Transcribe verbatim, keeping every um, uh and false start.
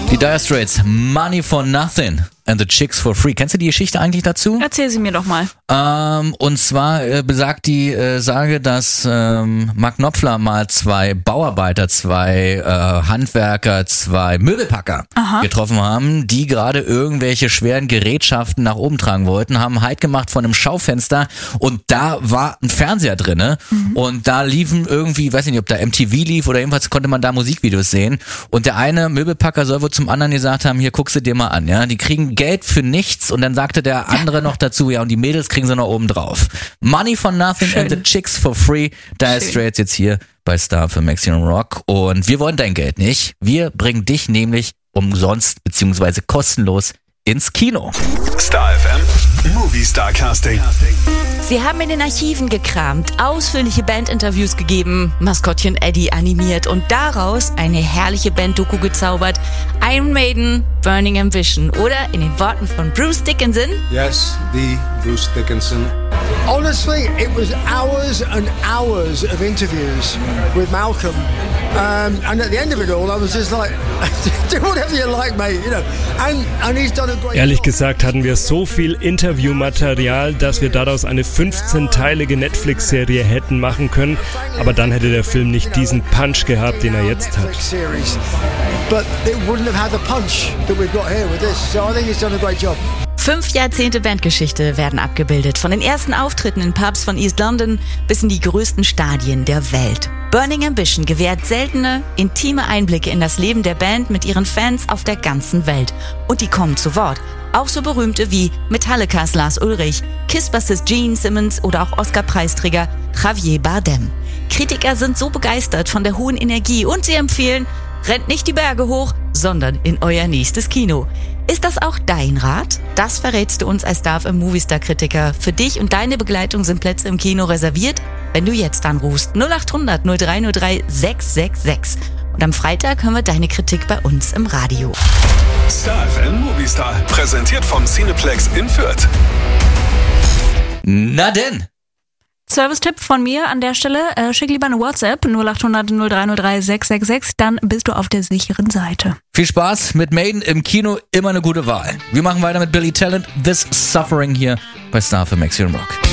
Die Dire Straits, Money for Nothing and the Chicks for Free. Kennst du die Geschichte eigentlich dazu? Erzähl sie mir doch mal. Ähm, und zwar äh, besagt die äh, Sage, dass ähm, Mark Knopfler mal zwei Bauarbeiter, zwei äh, Handwerker, zwei Möbelpacker Aha. getroffen haben, die gerade irgendwelche schweren Gerätschaften nach oben tragen wollten, haben Halt gemacht von einem Schaufenster und da war ein Fernseher drinne mhm. und da liefen irgendwie, weiß ich nicht, ob da M T V lief oder jedenfalls konnte man da Musikvideos sehen und der eine Möbelpacker soll wohl zum anderen gesagt haben, hier guckst du dir mal an, ja, die kriegen Geld für nichts und dann sagte der andere noch dazu, ja, und die Mädels kriegen sie noch oben drauf. Money for Nothing Schön. And the Chicks for Free. Dire Straits jetzt hier bei Star für Maximum Rock und wir wollen dein Geld nicht. Wir bringen dich nämlich umsonst beziehungsweise kostenlos ins Kino. Star F M Movie Star Casting. Sie haben in den Archiven gekramt, ausführliche Bandinterviews gegeben, Maskottchen Eddie animiert und daraus eine herrliche Band-Doku gezaubert. Iron Maiden, Burning Ambition oder in den Worten von Bruce Dickinson. Yes, the Bruce Dickinson. Honestly, it was hours and hours of interviews with Malcolm. Um, and at the end of it all, I was just like, do whatever you like, mate, you know. And, and he's done a great Ehrlich gesagt hatten wir so viel Interviewmaterial, dass wir daraus eine fünfzehnteilige Netflix-Serie hätten machen können, aber dann hätte der Film nicht diesen Punch gehabt, den er jetzt hat. But it wouldn't have had the punch that we've got here with this. So I think he's done a great job. Fünf Jahrzehnte Bandgeschichte werden abgebildet, von den ersten Auftritten in Pubs von East London bis in die größten Stadien der Welt. Burning Ambition gewährt seltene, intime Einblicke in das Leben der Band mit ihren Fans auf der ganzen Welt. Und die kommen zu Wort. Auch so berühmte wie Metallicas Lars Ulrich, Kiss-Bassist Gene Simmons oder auch Oscar-Preisträger Javier Bardem. Kritiker sind so begeistert von der hohen Energie und sie empfehlen, rennt nicht die Berge hoch, sondern in euer nächstes Kino. Ist das auch dein Rat? Das verrätst du uns als Star F M Movistar-Kritiker. Für dich und deine Begleitung sind Plätze im Kino reserviert, wenn du jetzt anrufst. null acht hundert null drei null drei sechs sechs sechs. Und am Freitag hören wir deine Kritik bei uns im Radio. Star F M Movistar, präsentiert vom Cineplex in Fürth. Na denn! Service-Tipp von mir an der Stelle, äh, schick lieber eine WhatsApp null acht hundert null drei null drei sechs sechs sechs, dann bist du auf der sicheren Seite. Viel Spaß mit Maiden im Kino, immer eine gute Wahl. Wir machen weiter mit Billy Talent, This Suffering hier bei Star für Maximum Rock.